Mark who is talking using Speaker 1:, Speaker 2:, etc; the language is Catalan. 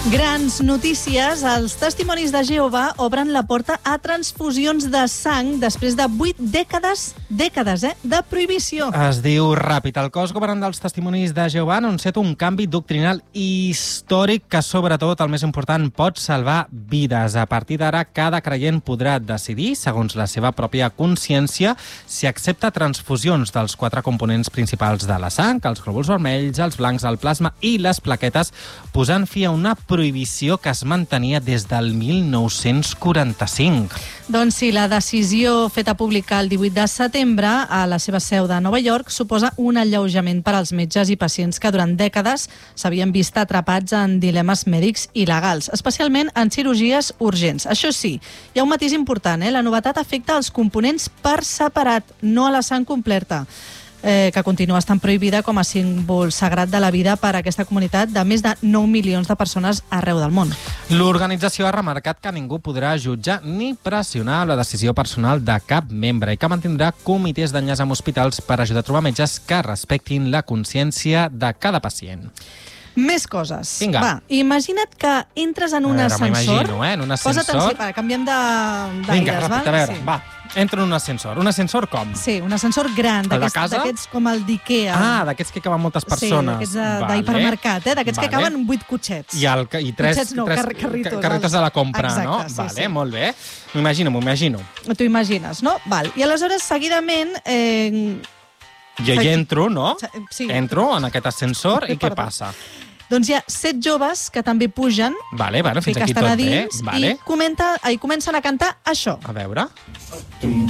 Speaker 1: Grans notícies. Els testimonis de Jehovà obren la porta a transfusions de sang després de 8 dècades de prohibició.
Speaker 2: Es diu ràpid. El cos governant dels testimonis de Jehovà ha anunciat un canvi doctrinal històric que, sobretot, el més important, pot salvar vides. A partir d'ara, cada creient podrà decidir, segons la seva pròpia consciència, si accepta transfusions dels 4 components principals de la sang, els glòbuls vermells, els blancs, el plasma i les plaquetes, posant fi a una prohibició que es mantenia des del 1945.
Speaker 1: Doncs sí, la decisió feta pública el 18 de setembre a la seva seu de Nova York suposa un alleujament per als metges i pacients que durant dècades s'havien vist atrapats en dilemes mèdics il·legals, especialment en cirurgies urgents. Això sí, hi ha un matís important, la novetat afecta els components per separat, no a la sang completa, que continua estant prohibida com a símbol sagrat de la vida per a aquesta comunitat de més de 9 milions de persones arreu del món.
Speaker 2: L'organització ha remarcat que ningú podrà jutjar ni pressionar la decisió personal de cap membre i que mantindrà comitès d'enllaç amb hospitals per ajudar a trobar metges que respectin la consciència de cada pacient.
Speaker 1: Més coses.
Speaker 2: Vinga.
Speaker 1: Va, imagina't que entres en un ascensor.
Speaker 2: M'imagino, en un ascensor.
Speaker 1: Posa't en si, canviem d'aires,
Speaker 2: Vinga, ràpid, a veure,
Speaker 1: sí.
Speaker 2: va. Entro en un ascensor. Un ascensor com?
Speaker 1: Sí, un ascensor gran,
Speaker 2: El de casa?
Speaker 1: d'aquests com el d'Ikea.
Speaker 2: Ah, d'aquests que caben moltes persones.
Speaker 1: Sí, d'aquests d'hipermercat, d'aquests que caben 8 cotxets.
Speaker 2: I 3
Speaker 1: Cotxets no, carritos.
Speaker 2: carritos de la compra,
Speaker 1: exacte,
Speaker 2: no?
Speaker 1: Sí,
Speaker 2: Vale,
Speaker 1: sí.
Speaker 2: molt bé. M'imagino.
Speaker 1: T'ho imagines, no? Val. I aleshores, seguidament...
Speaker 2: Jo hi entro, no?
Speaker 1: Sí.
Speaker 2: Entro en aquest ascensor i què
Speaker 1: Perdó.
Speaker 2: passa?
Speaker 1: Doncs hi ha 7 joves que també pugen,
Speaker 2: Vale, fins
Speaker 1: que
Speaker 2: aquí
Speaker 1: estan
Speaker 2: tot
Speaker 1: a
Speaker 2: bé.
Speaker 1: dins,
Speaker 2: Vale.
Speaker 1: i comencen a cantar això.
Speaker 2: A veure...